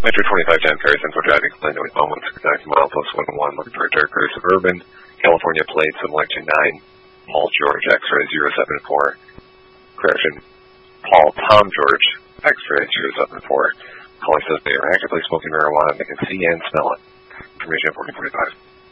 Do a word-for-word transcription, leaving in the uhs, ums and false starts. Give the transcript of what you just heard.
Metro twenty-five ten, Paris Info driving, Orlando at one six nine mile plus one one, looking for a dark gray Suburban, California plates, one two nine, Paul George, X-ray zero seven four, correction, Paul Tom George, X-ray zero seven four. Caller says they are actively smoking marijuana, they can see and smell it. Information at fourteen forty-five.